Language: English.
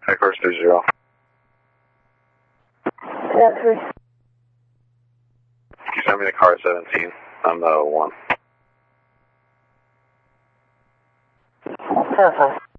Headquarters 30. Yeah, 3. Can you send me the car 17? I'm the 1. Perfect.